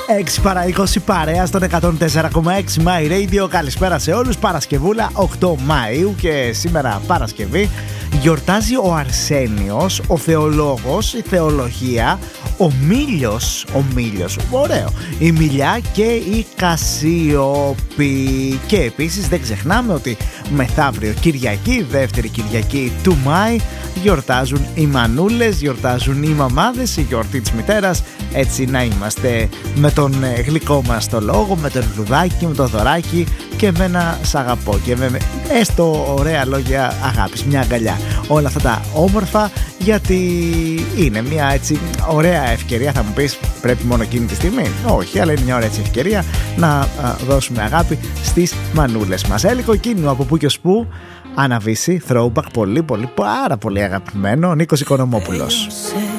6 παρά 20 παρέα στον 104,6 My Radio. Καλησπέρα σε όλους. Παρασκευούλα 8 Μαΐου και σήμερα Παρασκευή γιορτάζει ο Αρσένιος, ο θεολόγος, η θεολογία, ο Μήλιος, ωραίο, η Μιλιά και η Κασίοπη. Και επίσης δεν ξεχνάμε ότι μεθαύριο Κυριακή, δεύτερη Κυριακή του Μάη, γιορτάζουν οι μανούλες, γιορτάζουν οι μαμάδες, η γιορτή της μητέρας. Έτσι να είμαστε με τον γλυκό μας το λόγο, με τον λουδάκι, με το δωράκι και με ένα σ' αγαπώ και με έστω ωραία λόγια αγάπης, μια αγκαλιά. Όλα αυτά τα όμορφα, γιατί είναι μια έτσι ωραία ευκαιρία. Θα μου πεις, πρέπει μόνο εκείνη τη στιγμή? Όχι, αλλά είναι μια ωραία έτσι ευκαιρία να δώσουμε αγάπη στις μανούλες μας. Έλικο κίνημα από πού και ως πού. Αναβήσει, throwback, πάρα πολύ αγαπημένο, Νίκος Οικονομόπουλος.